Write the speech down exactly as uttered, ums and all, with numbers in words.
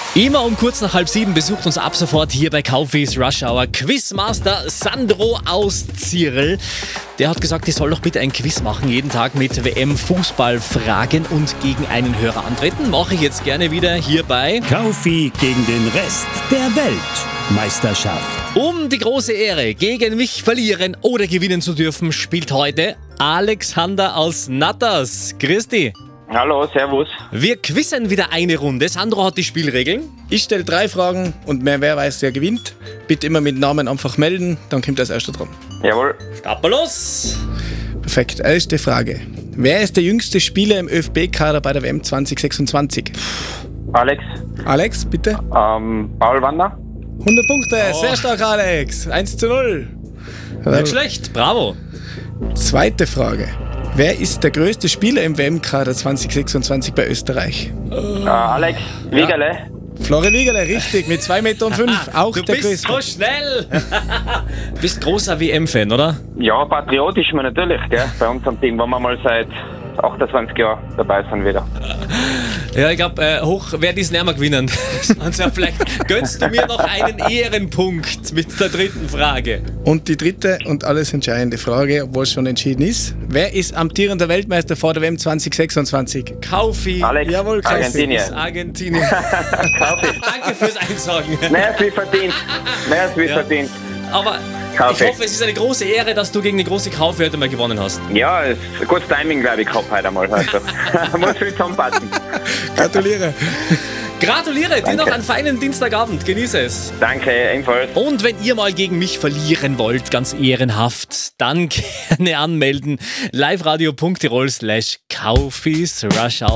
Immer um kurz nach halb sieben besucht uns ab sofort hier bei Kaufis Rush Hour Quizmaster Sandro aus Zirl. Der hat gesagt, ich soll doch bitte ein Quiz machen, jeden Tag mit W M-Fußballfragen und gegen einen Hörer antreten. Mache ich jetzt gerne wieder hier bei Kaufi gegen den Rest der Weltmeisterschaft. Um die große Ehre, gegen mich verlieren oder gewinnen zu dürfen, spielt heute Alexander aus Natters. Grüß dich. Hallo, servus. Wir quizzen wieder eine Runde. Sandro hat die Spielregeln. Ich stelle drei Fragen und mehr wer weiß, wer gewinnt. Bitte immer mit Namen einfach melden, dann kommt das erste dran. Jawohl. Starten wir los. Perfekt, erste Frage. Wer ist der jüngste Spieler im ÖFB-Kader bei der W M zwanzig sechsundzwanzig? Alex. Alex, bitte. Ähm, Paul Wander. hundert Punkte, Oh. sehr stark Alex. eins zu null. Nicht schlecht, bravo. Zweite Frage. Wer ist der größte Spieler im W M-Kader zwanzig sechsundzwanzig bei Österreich? Äh, Alex. Wiegerle. Florian Wiegerle, richtig, mit zwei Meter fünf, auch Du der bist größte. so schnell. Du bist großer W M-Fan, oder? Ja, patriotisch man natürlich, gell? Bei unserem Team, wenn wir mal seit achtundzwanzig Jahren dabei sind wieder. Ja, ich glaube, äh, hoch werde ich es nicht mehr gewinnen. Also vielleicht gönnst du mir noch einen Ehrenpunkt mit der dritten Frage. Und die dritte und alles entscheidende Frage, obwohl es schon entschieden ist. Wer ist amtierender Weltmeister vor der W M zwanzig sechsundzwanzig? Kaufi. Alex. Jawohl, Kaufi. Argentinien. Ist Argentinien. Kaufi. Danke fürs Einsagen. Mehr als wie verdient. Mehr als wie Ja. verdient. Aber Kaufi. ich hoffe, es ist eine große Ehre, dass du gegen eine große Kaufi heute mal gewonnen hast. Ja, ist ein gutes Timing, glaube ich, gehabt heute einmal. Also. Muss viel zusammenpassen. Gratuliere. Gratuliere, dir Danke. noch einen feinen Dienstagabend. Genieße es. Danke, ebenfalls. Und wenn ihr mal gegen mich verlieren wollt, ganz ehrenhaft, dann gerne anmelden. liveradio punkt tirol slash Kaufis Rush Hour.